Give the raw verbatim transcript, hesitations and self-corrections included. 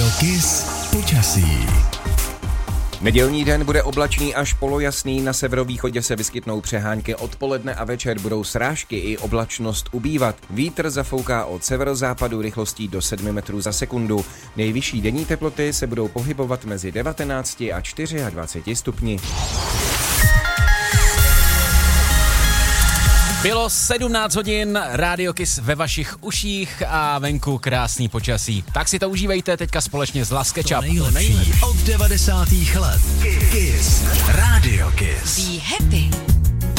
Radio Kiss počasí. Nedělní den bude oblačný až polojasný, na severovýchodě se vyskytnou přehánky, odpoledne a večer budou srážky i oblačnost ubývat. Vítr zafouká od severozápadu rychlostí do sedmi metrů za sekundu. Nejvyšší denní teploty se budou pohybovat mezi devatenácti a dvaceti čtyřmi stupni. Bylo sedmnáct hodin, Radio Kiss ve vašich uších a venku krásný počasí. Tak si to užívejte teďka společně s Las Ketchup. To nejlepší od devadesátých let. Kiss. Radio Kiss. Be happy.